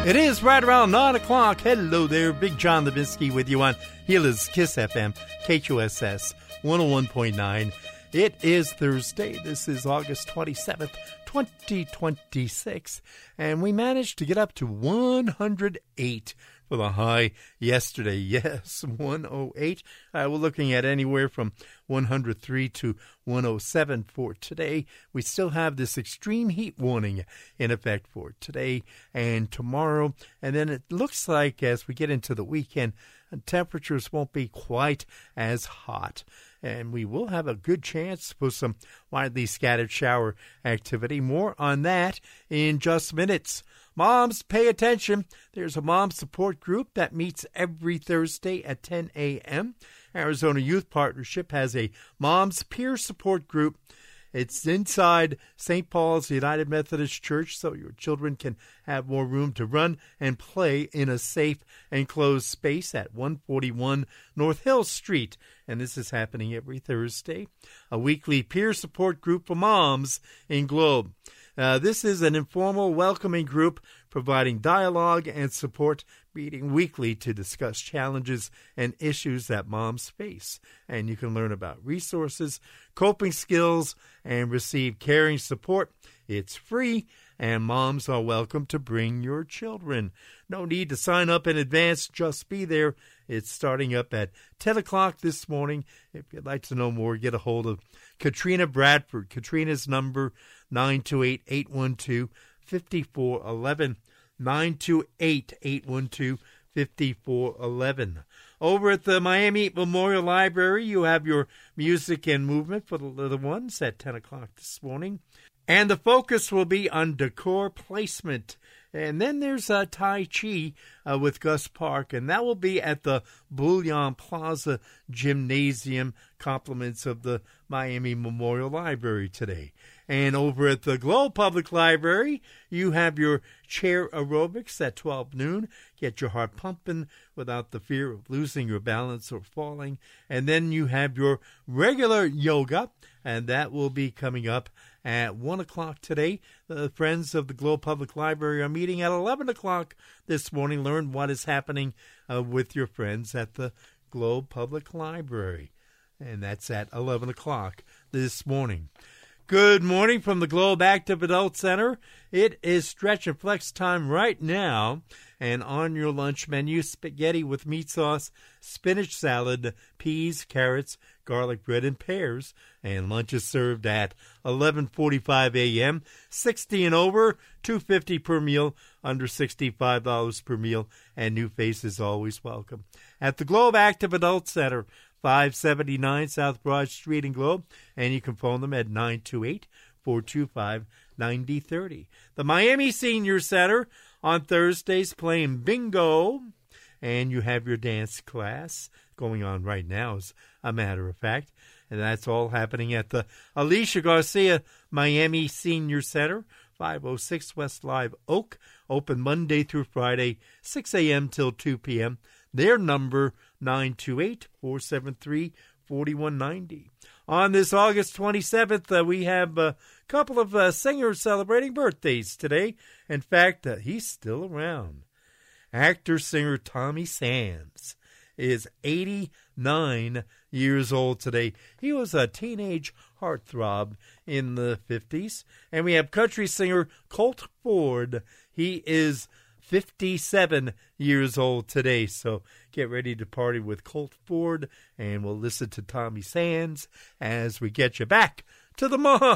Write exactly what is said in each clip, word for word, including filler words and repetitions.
It is right around nine o'clock. Hello there, Big John Levinsky with you on Healers Kiss F M, K Q S S one oh one point nine. It is Thursday. This is August twenty-seventh, twenty twenty-six, and we managed to get up to one hundred eight for the high yesterday. Yes, one oh eight. Uh, we're looking at anywhere from one hundred three to one oh seven for today. We still have this extreme heat warning in effect for today and tomorrow. And then it looks like as we get into the weekend, temperatures won't be quite as hot. And we will have a good chance for some widely scattered shower activity. More on that in just minutes. Moms, pay attention. There's a mom support group that meets every Thursday at ten a.m. Arizona Youth Partnership has a mom's peer support group. It's inside Saint Paul's United Methodist Church, so your children can have more room to run and play in a safe, enclosed space at one forty-one North Hill Street. And this is happening every Thursday. A weekly peer support group for moms in Globe. Uh, this is an informal, welcoming group providing dialogue and support, meeting weekly to discuss challenges and issues that moms face. And you can learn about resources, coping skills, and receive caring support. It's free, and moms are welcome to bring your children. No need to sign up in advance, just be there. It's starting up at ten o'clock this morning. If you'd like to know more, get a hold of Katrina Bradford. Katrina's number, nine two eight, eight one two, five four one one, nine two eight, eight one two, five four one one. Over at the Miami Memorial Library, you have your music and movement for the little ones at ten o'clock this morning. And the focus will be on decor placement. And then there's uh, Tai Chi uh, with Gus Park, and that will be at the Bullion Plaza Gymnasium, compliments of the Miami Memorial Library today. And over at the Globe Public Library, you have your chair aerobics at twelve noon. Get your heart pumping without the fear of losing your balance or falling. And then you have your regular yoga, and that will be coming up at one o'clock today. The Friends of the Globe Public Library are meeting at eleven o'clock this morning. Learn what is happening uh, with your friends at the Globe Public Library. And that's at eleven o'clock this morning. Good morning from the Globe Active Adult Center. It is stretch and flex time right now. And on your lunch menu, spaghetti with meat sauce, spinach salad, peas, carrots, garlic bread, and pears. And lunch is served at eleven forty-five a.m. sixty and over, two dollars and fifty cents per meal, under sixty-five dollars per meal, and new faces always welcome. At the Globe Active Adult Center, five seventy-nine South Broad Street in Globe, and you can phone them at nine two eight, four two five, nine zero three zero. The Miami Senior Center on Thursdays playing bingo, and you have your dance class going on right now, as a matter of fact, and that's all happening at the Alicia Garcia Miami Senior Center, five oh six West Live Oak, open Monday through Friday, six a.m. till two p.m. Their number, nine two eight, four seven three, four one nine zero. On this August twenty-seventh, uh, we have a couple of uh, singers celebrating birthdays today. In fact, uh, he's still around. Actor-singer Tommy Sands is eighty-nine years old today. He was a teenage heartthrob in the fifties. And we have country singer Colt Ford. He is fifty-seven years old today. So get ready to party with Colt Ford, and we'll listen to Tommy Sands as we get you back to the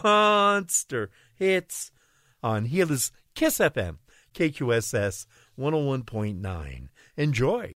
monster hits on Healers Kiss F M, K Q S S one oh one point nine. Enjoy.